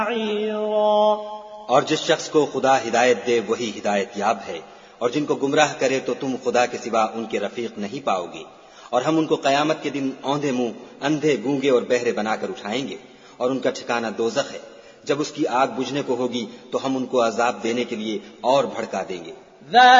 और जिस शख्स को खुदा हिदायत दे वही हिदायत याब है, और जिनको गुमराह करे तो तुम खुदा के सिवा उनके रफीक नहीं पाओगे। और हम उनको कयामत के दिन औंधे मुंह, अंधे, गूंगे और बहरे बनाकर उठाएंगे, और उनका ठिकाना दोज़ख है। जब उसकी आग बुझने को होगी तो हम उनको अजाब देने के लिए और भड़का देंगे।